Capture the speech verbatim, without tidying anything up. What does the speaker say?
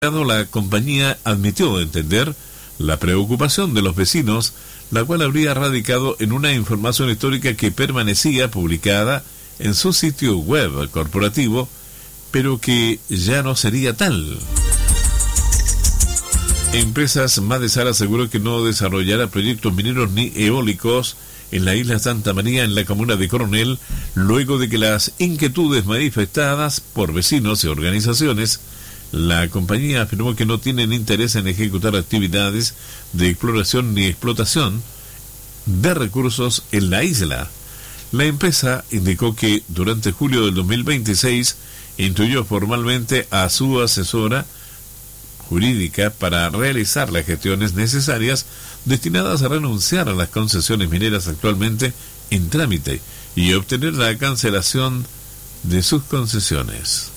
La compañía admitió entender la preocupación de los vecinos, la cual habría radicado en una información histórica que permanecía publicada en su sitio web corporativo, pero que ya no sería tal. Empresas Madesar aseguró que no desarrollará proyectos mineros ni eólicos en la isla Santa María, en la comuna de Coronel, luego de que las inquietudes manifestadas por vecinos y organizaciones. La compañía afirmó que no tienen interés en ejecutar actividades de exploración ni explotación de recursos en la isla. La empresa indicó que durante julio del dos mil veintiséis instruyó formalmente a su asesora jurídica para realizar las gestiones necesarias destinadas a renunciar a las concesiones mineras actualmente en trámite y obtener la cancelación de sus concesiones.